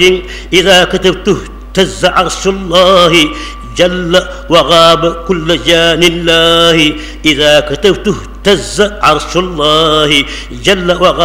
إذا كتبته اهتز عرش الله جل وغاب كل جان الله. إذا كتبته اهتز عرش الله جل وغاب